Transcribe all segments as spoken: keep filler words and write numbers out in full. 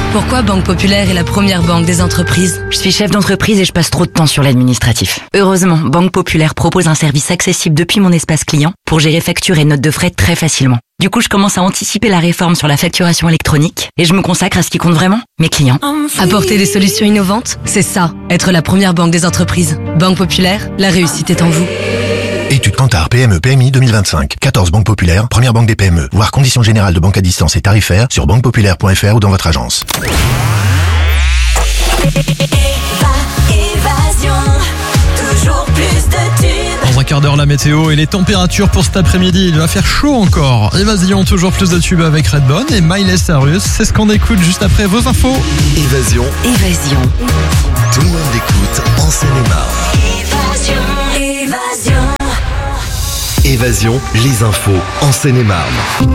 Pourquoi Banque Populaire est la première banque des entreprises? Je suis chef d'entreprise et je passe trop de temps sur l'administratif. Heureusement, Banque Populaire propose un service accessible depuis mon espace client pour gérer factures et notes de frais très facilement. Du coup, je commence à anticiper la réforme sur la facturation électronique et je me consacre à ce qui compte vraiment, mes clients. Apporter des solutions innovantes, c'est ça, être la première banque des entreprises. Banque Populaire, la réussite est en vous. Étude Kantar P M E P M I deux mille vingt-cinq. quatorze banques populaires, première banque des P M E. Voir conditions générales de banque à distance et tarifaires sur banque populaire point f r ou dans votre agence. Toujours plus de tubes. Dans un quart d'heure, la météo et les températures pour cet après-midi. Il va faire chaud encore. Évasion, toujours plus de tubes avec Redbone et Miley Cyrus. C'est ce qu'on écoute juste après vos infos. Évasion. Évasion. Tout le monde écoute en Seine-et-Marne. Évasion. Évasion. Évasion, les infos en Seine-et-Marne.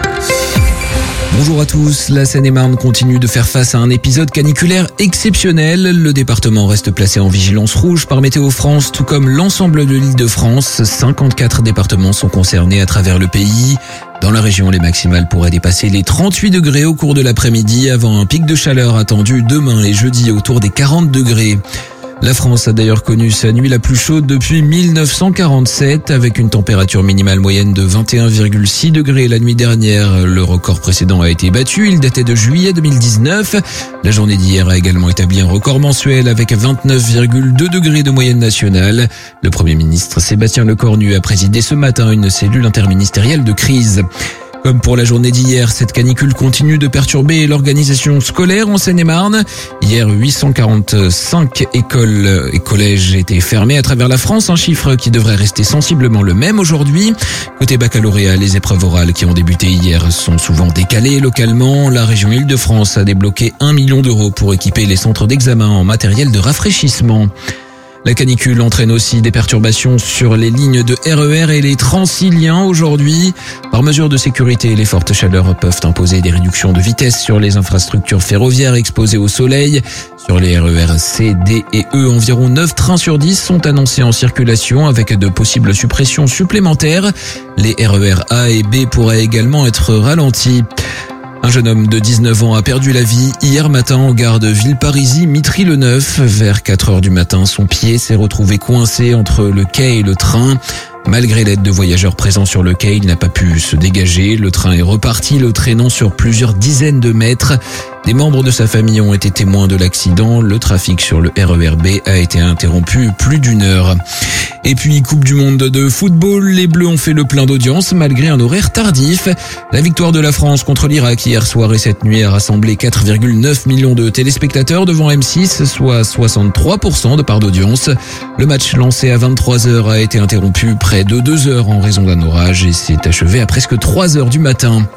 Bonjour à tous, la Seine-et-Marne continue de faire face à un épisode caniculaire exceptionnel. Le département reste placé en vigilance rouge par Météo France, tout comme l'ensemble de l'Île-de-France. cinquante-quatre départements sont concernés à travers le pays. Dans la région, les maximales pourraient dépasser les trente-huit degrés au cours de l'après-midi, avant un pic de chaleur attendu demain et jeudi autour des quarante degrés. La France a d'ailleurs connu sa nuit la plus chaude depuis mille neuf cent quarante-sept, avec une température minimale moyenne de vingt et un virgule six degrés la nuit dernière. Le record précédent a été battu, il datait de juillet deux mille dix-neuf. La journée d'hier a également établi un record mensuel avec vingt-neuf virgule deux degrés de moyenne nationale. Le Premier ministre Sébastien Lecornu a présidé ce matin une cellule interministérielle de crise. Comme pour la journée d'hier, cette canicule continue de perturber l'organisation scolaire en Seine-et-Marne. Hier, huit cent quarante-cinq écoles et collèges étaient fermés à travers la France, un chiffre qui devrait rester sensiblement le même aujourd'hui. Côté baccalauréat, les épreuves orales qui ont débuté hier sont souvent décalées localement. La région Île-de-France a débloqué un million d'euros pour équiper les centres d'examen en matériel de rafraîchissement. La canicule entraîne aussi des perturbations sur les lignes de R E R et les Transiliens aujourd'hui. Par mesure de sécurité, les fortes chaleurs peuvent imposer des réductions de vitesse sur les infrastructures ferroviaires exposées au soleil. Sur les R E R C, D et E, environ neuf trains sur dix sont annoncés en circulation avec de possibles suppressions supplémentaires. Les R E R A et B pourraient également être ralentis. Un jeune homme de dix-neuf ans a perdu la vie hier matin en gare de Villeparisis-Mitry-le-Neuf. Vers quatre heures du matin, son pied s'est retrouvé coincé entre le quai et le train. Malgré l'aide de voyageurs présents sur le quai, il n'a pas pu se dégager. Le train est reparti, le traînant sur plusieurs dizaines de mètres. Des membres de sa famille ont été témoins de l'accident. Le trafic sur le R E R B a été interrompu plus d'une heure. Et puis, Coupe du Monde de football, les Bleus ont fait le plein d'audience malgré un horaire tardif. La victoire de la France contre l'Irak hier soir et cette nuit a rassemblé quatre virgule neuf millions de téléspectateurs devant M six, soit soixante-trois pour cent de part d'audience. Le match lancé à vingt-trois heures a été interrompu près de deux heures en raison d'un orage et s'est achevé à presque trois heures du matin.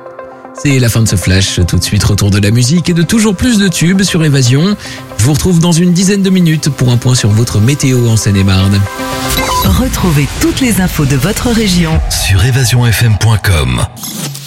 C'est la fin de ce flash. Tout de suite, retour de la musique et de toujours plus de tubes sur Évasion. Je vous retrouve dans une dizaine de minutes pour un point sur votre météo en Seine-et-Marne. Retrouvez toutes les infos de votre région Sur évasion f m point com.